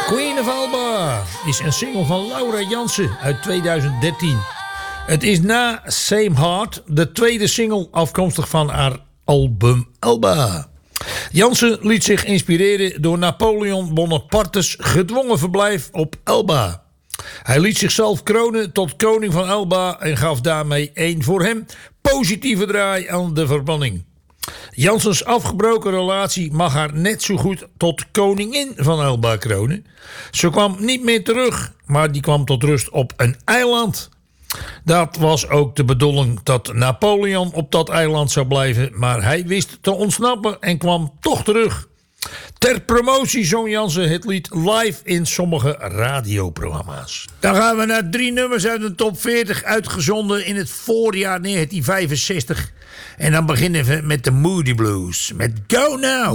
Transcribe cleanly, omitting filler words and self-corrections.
Queen of Elba is een single van Laura Jansen uit 2013. Het is na Same Heart de tweede single afkomstig van haar album Elba. Jansen liet zich inspireren door Napoleon Bonaparte's gedwongen verblijf op Elba. Hij liet zichzelf kronen tot koning van Elba en gaf daarmee een voor hem positieve draai aan de verbanning. Jansens afgebroken relatie mag haar net zo goed tot koningin van Elba kronen. Ze kwam niet meer terug, maar die kwam tot rust op een eiland. Dat was ook de bedoeling dat Napoleon op dat eiland zou blijven, maar hij wist te ontsnappen en kwam toch terug. Ter promotie zong Jansen het lied live in sommige radioprogramma's. Dan gaan we naar 3 nummers uit de top 40 uitgezonden in het voorjaar 1965. En dan beginnen we met de Moody Blues met Go Now.